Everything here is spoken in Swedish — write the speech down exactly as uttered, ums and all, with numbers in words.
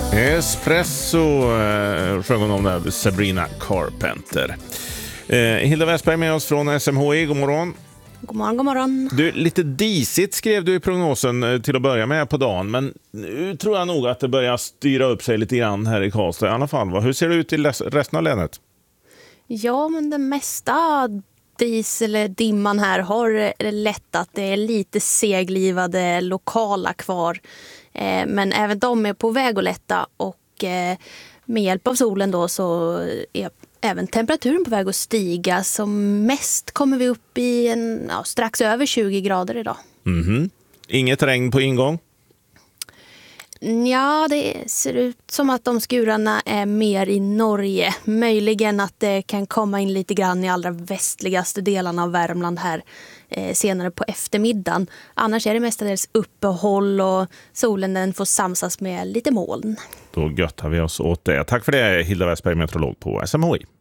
Espresso eh, sjöng hon om där, Sabrina Carpenter. Eh, Hilda Westberg med oss från S M H I, god morgon. God morgon, god morgon. Du, lite disigt skrev du i prognosen eh, till att börja med på dagen, men nu tror jag nog att det börjar styra upp sig lite grann här i Karlstad i alla fall. Va? Hur ser det ut i resten av länet? Ja, men det mesta dis eller dimman här har lättat. Det är lite seglivade lokala kvar. Eh, men även de är på väg att lätta och eh, med hjälp av solen då så är även temperaturen på väg att stiga. Som mest kommer vi upp i en, ja, strax över tjugo grader idag. Mm-hmm. Inget regn på ingång? Ja, det ser ut som att de skurarna är mer i Norge. Möjligen att det kan komma in lite grann i allra västligaste delarna av Värmland här eh, senare på eftermiddagen. Annars är det mestadels uppehåll och solen den får samsas med lite moln. Då göttar vi oss åt det. Tack för det, Hilda Westberg, meteorolog på S M H I.